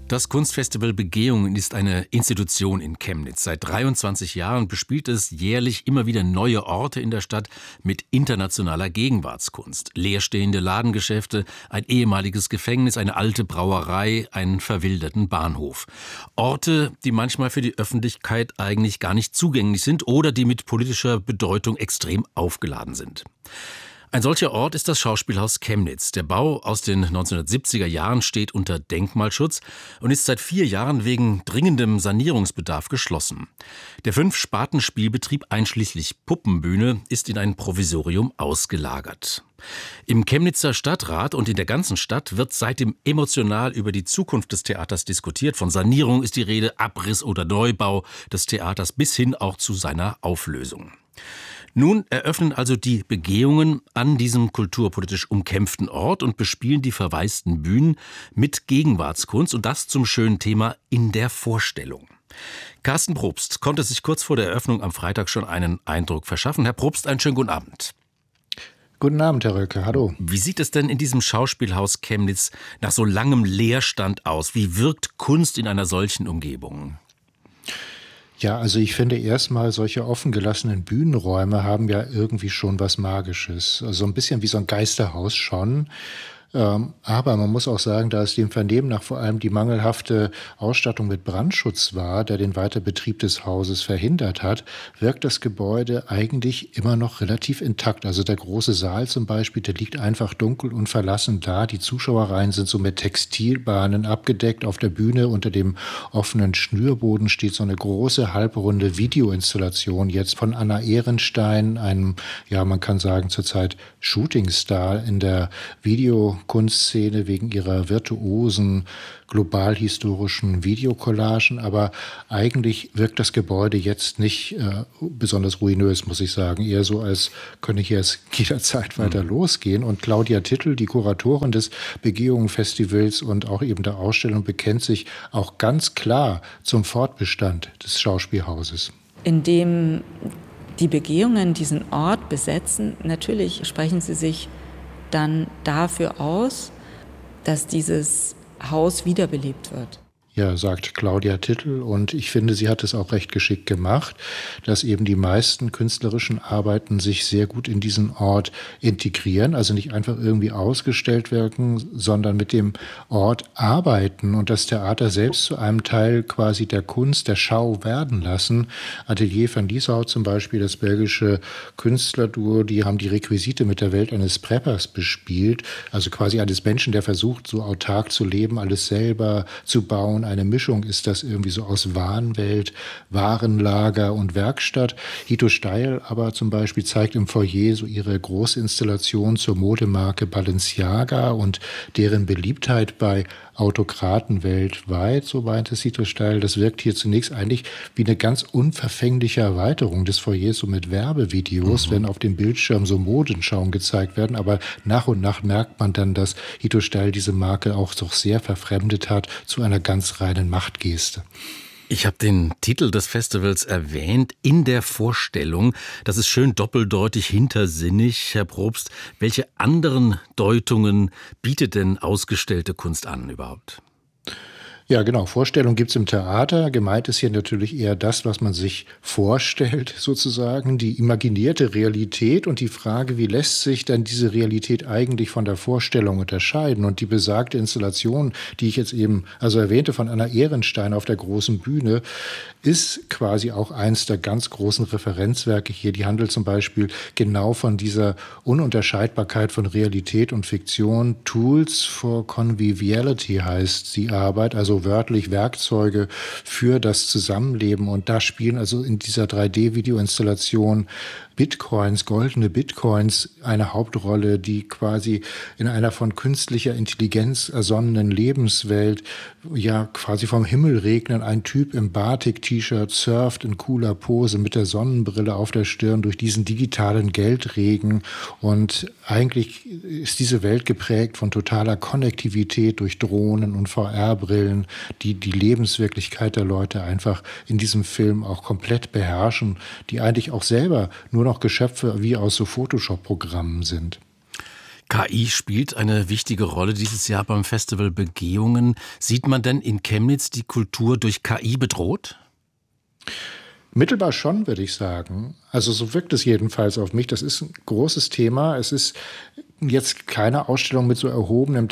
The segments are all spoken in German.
Das Kunstfestival Begehungen ist eine Institution in Chemnitz. Seit 23 Jahren bespielt es jährlich immer wieder neue Orte in der Stadt mit internationaler Gegenwartskunst. Leerstehende Ladengeschäfte, ein ehemaliges Gefängnis, eine alte Brauerei, einen verwilderten Bahnhof. Orte, die manchmal für die Öffentlichkeit eigentlich gar nicht zugänglich sind oder die mit politischer Bedeutung extrem aufgeladen sind. Ein solcher Ort ist das Schauspielhaus Chemnitz. Der Bau aus den 1970er Jahren steht unter Denkmalschutz und ist seit 4 Jahren wegen dringendem Sanierungsbedarf geschlossen. Der 5-Sparten-Spielbetrieb einschließlich Puppenbühne ist in ein Provisorium ausgelagert. Im Chemnitzer Stadtrat und in der ganzen Stadt wird seitdem emotional über die Zukunft des Theaters diskutiert. Von Sanierung ist die Rede, Abriss oder Neubau des Theaters bis hin auch zu seiner Auflösung. Nun eröffnen also die Begehungen an diesem kulturpolitisch umkämpften Ort und bespielen die verwaisten Bühnen mit Gegenwartskunst und das zum schönen Thema in der Vorstellung. Carsten Probst konnte sich kurz vor der Eröffnung am Freitag schon einen Eindruck verschaffen. Herr Probst, einen schönen guten Abend. Guten Abend, Herr Röcke. Hallo. Wie sieht es denn in diesem Schauspielhaus Chemnitz nach so langem Leerstand aus? Wie wirkt Kunst in einer solchen Umgebung? Ja, also ich finde erstmal, solche offen gelassenen Bühnenräume haben ja irgendwie schon was Magisches. Also ein bisschen wie so ein Geisterhaus schon. Aber man muss auch sagen, da es dem Vernehmen nach vor allem die mangelhafte Ausstattung mit Brandschutz war, der den Weiterbetrieb des Hauses verhindert hat, wirkt das Gebäude eigentlich immer noch relativ intakt. Also der große Saal zum Beispiel, der liegt einfach dunkel und verlassen da. Die Zuschauerreihen sind so mit Textilbahnen abgedeckt. Auf der Bühne unter dem offenen Schnürboden steht so eine große halbrunde Videoinstallation jetzt von Anna Ehrenstein, einem, ja man kann sagen zurzeit Shootingstar in der Kunstszene wegen ihrer virtuosen, global-historischen Videocollagen, aber eigentlich wirkt das Gebäude jetzt nicht besonders ruinös, muss ich sagen. Eher so, als könne hier es jederzeit weiter losgehen. Und Claudia Tittel, die Kuratorin des Begehungen-Festivals und auch eben der Ausstellung, bekennt sich auch ganz klar zum Fortbestand des Schauspielhauses. Indem die Begehungen diesen Ort besetzen, natürlich sprechen sie sich dann dafür aus, dass dieses Haus wiederbelebt wird. Ja, sagt Claudia Tittel, und ich finde, sie hat es auch recht geschickt gemacht, dass eben die meisten künstlerischen Arbeiten sich sehr gut in diesen Ort integrieren, also nicht einfach irgendwie ausgestellt werden, sondern mit dem Ort arbeiten und das Theater selbst zu einem Teil quasi der Kunst, der Schau werden lassen. Atelier van Lieshout zum Beispiel, das belgische Künstlerduo, die haben die Requisite mit der Welt eines Preppers bespielt, also quasi eines Menschen, der versucht, so autark zu leben, alles selber zu bauen. Eine Mischung ist das irgendwie so aus Warenwelt, Warenlager und Werkstatt. Hito Steil aber zum Beispiel zeigt im Foyer so ihre Großinstallation zur Modemarke Balenciaga und deren Beliebtheit bei Autokraten weltweit, so meinte Hito Steil. Das wirkt hier zunächst eigentlich wie eine ganz unverfängliche Erweiterung des Foyers, so mit Werbevideos, wenn auf dem Bildschirm so Modenschauen gezeigt werden. Aber nach und nach merkt man dann, dass Hito Steil diese Marke auch doch sehr verfremdet hat zu einer ganz reinen Machtgeste. Ich habe den Titel des Festivals erwähnt, in der Vorstellung. Das ist schön doppeldeutig, hintersinnig. Herr Probst, welche anderen Deutungen bietet denn ausgestellte Kunst an überhaupt? Ja, genau. Vorstellung gibt's im Theater. Gemeint ist hier natürlich eher das, was man sich vorstellt, sozusagen, die imaginierte Realität und die Frage, wie lässt sich denn diese Realität eigentlich von der Vorstellung unterscheiden? Und die besagte Installation, die ich jetzt eben erwähnte, von Anna Ehrenstein auf der großen Bühne, ist quasi auch eins der ganz großen Referenzwerke hier. Die handelt zum Beispiel genau von dieser Ununterscheidbarkeit von Realität und Fiktion. Tools for Conviviality heißt die Arbeit, also wörtlich Werkzeuge für das Zusammenleben. Und da spielen also in dieser 3D-Videoinstallation Bitcoins, goldene Bitcoins, eine Hauptrolle, die quasi in einer von künstlicher Intelligenz ersonnenen Lebenswelt ja quasi vom Himmel regnen. Ein Typ im Batik-T-Shirt surft in cooler Pose mit der Sonnenbrille auf der Stirn durch diesen digitalen Geldregen. Und eigentlich ist diese Welt geprägt von totaler Konnektivität durch Drohnen und VR-Brillen, die die Lebenswirklichkeit der Leute einfach in diesem Film auch komplett beherrschen, die eigentlich auch selber nur noch Geschöpfe wie aus so Photoshop-Programmen sind. KI spielt eine wichtige Rolle dieses Jahr beim Festival Begehungen. Sieht man denn in Chemnitz die Kultur durch KI bedroht? Mittelbar schon, würde ich sagen. Also so wirkt es jedenfalls auf mich. Das ist ein großes Thema. Es ist jetzt keine Ausstellung mit so erhobenem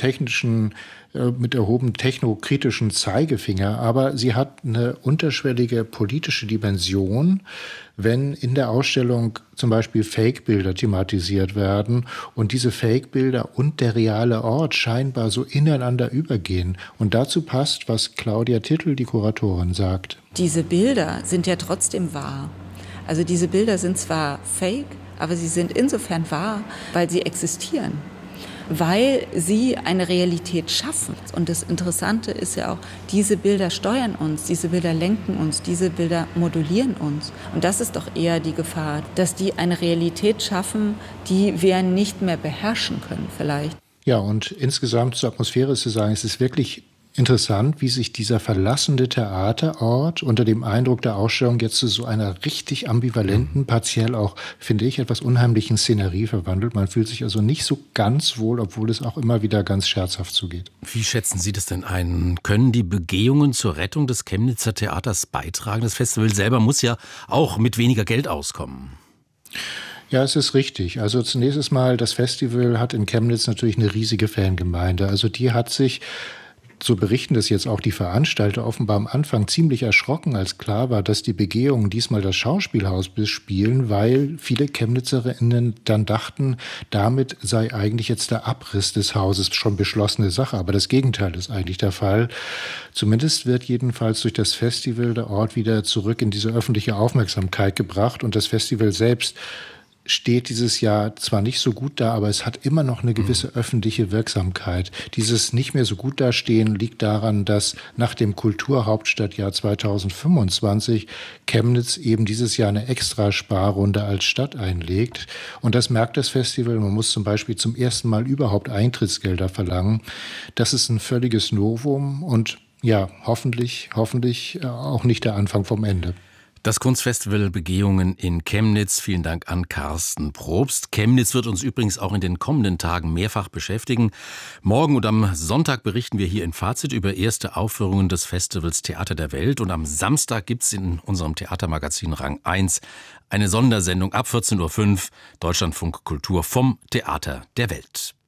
technokritischen Zeigefinger, aber sie hat eine unterschwellige politische Dimension, wenn in der Ausstellung zum Beispiel Fake-Bilder thematisiert werden und diese Fake-Bilder und der reale Ort scheinbar so ineinander übergehen. Und dazu passt, was Claudia Tittel, die Kuratorin, sagt. Diese Bilder sind ja trotzdem wahr. Also diese Bilder sind zwar fake, aber sie sind insofern wahr, weil sie existieren, weil sie eine Realität schaffen. Und das Interessante ist ja auch, diese Bilder steuern uns, diese Bilder lenken uns, diese Bilder modulieren uns. Und das ist doch eher die Gefahr, dass die eine Realität schaffen, die wir nicht mehr beherrschen können vielleicht. Ja, und insgesamt zur Atmosphäre ist zu sagen, es ist wirklich interessant, wie sich dieser verlassene Theaterort unter dem Eindruck der Ausstellung jetzt zu so einer richtig ambivalenten, partiell auch, finde ich, etwas unheimlichen Szenerie verwandelt. Man fühlt sich also nicht so ganz wohl, obwohl es auch immer wieder ganz scherzhaft zugeht. Wie schätzen Sie das denn ein? Können die Begehungen zur Rettung des Chemnitzer Theaters beitragen? Das Festival selber muss ja auch mit weniger Geld auskommen. Ja, es ist richtig. Also zunächst mal, das Festival hat in Chemnitz natürlich eine riesige Fangemeinde. Also die hat sich, so berichten das jetzt auch die Veranstalter, offenbar am Anfang ziemlich erschrocken, als klar war, dass die Begehungen diesmal das Schauspielhaus bespielen, weil viele ChemnitzerInnen dann dachten, damit sei eigentlich jetzt der Abriss des Hauses schon beschlossene Sache. Aber das Gegenteil ist eigentlich der Fall. Zumindest wird jedenfalls durch das Festival der Ort wieder zurück in diese öffentliche Aufmerksamkeit gebracht und das Festival selbst steht dieses Jahr zwar nicht so gut da, aber es hat immer noch eine gewisse öffentliche Wirksamkeit. Dieses nicht mehr so gut dastehen liegt daran, dass nach dem Kulturhauptstadtjahr 2025 Chemnitz eben dieses Jahr eine extra Sparrunde als Stadt einlegt. Und das merkt das Festival. Man muss zum Beispiel zum ersten Mal überhaupt Eintrittsgelder verlangen. Das ist ein völliges Novum und ja, hoffentlich auch nicht der Anfang vom Ende. Das Kunstfestival Begehungen in Chemnitz. Vielen Dank an Carsten Probst. Chemnitz wird uns übrigens auch in den kommenden Tagen mehrfach beschäftigen. Morgen und am Sonntag berichten wir hier in Fazit über erste Aufführungen des Festivals Theater der Welt. Und am Samstag gibt es in unserem Theatermagazin Rang 1 eine Sondersendung ab 14.05 Uhr Deutschlandfunk Kultur vom Theater der Welt.